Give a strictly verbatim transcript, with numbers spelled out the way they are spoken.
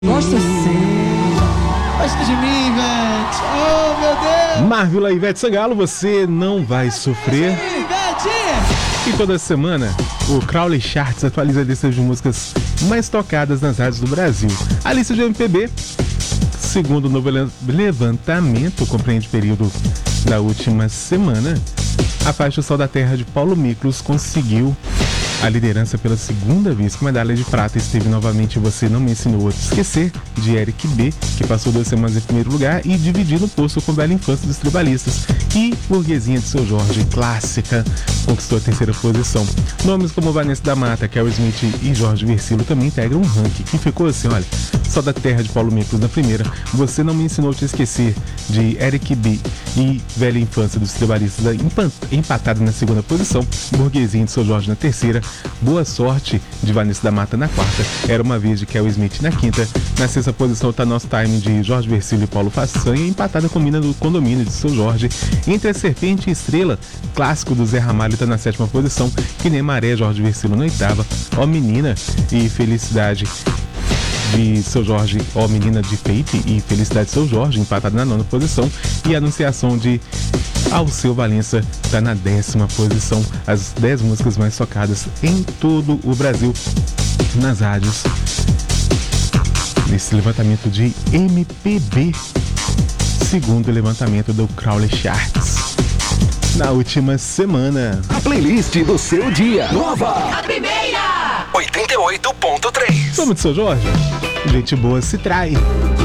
Gosta sim. Gosta de mim, Ivete. Oh, meu Deus. Marvila e Ivete Sangalo, você não vai sofrer. Sim, Ivete. E toda semana, o Crowley Charts atualiza a lista de músicas mais tocadas nas rádios do Brasil. A lista de M P B, segundo o novo levantamento, compreende o período da última semana. A faixa O Sol da Terra de Paulo Miklos conseguiu a liderança pela segunda vez, com medalha de prata. Esteve novamente Você Não Me Ensinou a Te Esquecer, de Eric B, que passou duas semanas em primeiro lugar e dividindo o posto com Bela Infância dos Tribalistas. E Burguesinha de Seu Jorge, clássica, conquistou a terceira posição. Nomes como Vanessa da Mata, Kel Smith e Jorge Versilo também integram um ranking que ficou assim, olha: Sol da Terra de Paulo Miklos na primeira, Você Não Me Ensinou a Te Esquecer, de Eric B e Velha Infância dos Tribalistas empatado na segunda posição, Burguesinha de Seu Jorge na terceira, Boa Sorte de Vanessa da Mata na quarta, Era Uma Vez de Kel Smith na quinta. Na sexta posição está Nosso Time de Jorge Versilo e Paulo Façanha, empatada com Mina do Condomínio de Seu Jorge. Entre a Serpente e Estrela, clássico do Zé Ramalho, está na sétima posição, Que Nem Maré, Jorge Versilo na oitava, Ó Menina e Felicidade de Seu Jorge, Ó Menina de Peite e Felicidade de Seu Jorge, empatado na nona posição. E a Anunciação de Alceu Valença está na décima posição. As dez músicas mais tocadas em todo o Brasil nas rádios nesse levantamento de M P B, segundo o levantamento do Crowley Charts na última semana. A playlist do seu dia. Nova. A primeira. oitenta e oito ponto três. Vamos de Seu Jorge? Gente boa se trai.